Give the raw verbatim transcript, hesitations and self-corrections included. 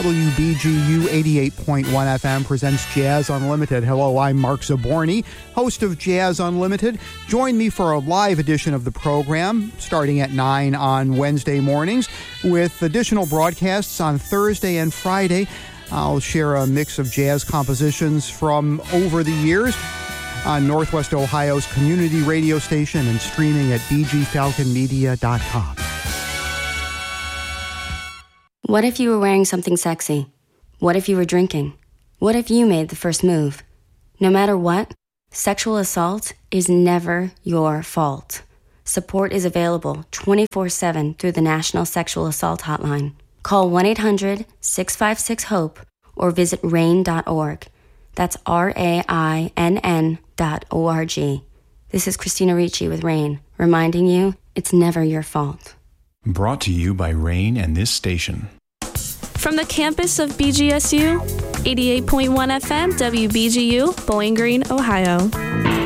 W B G U eighty-eight point one F M presents Jazz Unlimited. Hello, I'm Mark Zaborny, host of Jazz Unlimited. Join me for a live edition of the program starting at nine on Wednesday mornings with additional broadcasts on Thursday and Friday. I'll share a mix of jazz compositions from over the years on Northwest Ohio's community radio station and streaming at b g falcon media dot com. What if you were wearing something sexy? What if you were drinking? What if you made the first move? No matter what, sexual assault is never your fault. Support is available twenty-four seven through the National Sexual Assault Hotline. Call one eight hundred six five six HOPE or visit rain dot org. That's R A I N N dot O R G. This is Christina Ricci with RAIN, reminding you it's never your fault. Brought to you by RAIN and this station. From the campus of B G S U, eighty-eight point one F M, W B G U, Bowling Green, Ohio.